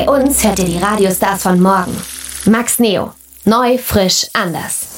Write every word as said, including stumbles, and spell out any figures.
Bei uns hört ihr die Radiostars von morgen. Max Neo. Neu, frisch, anders.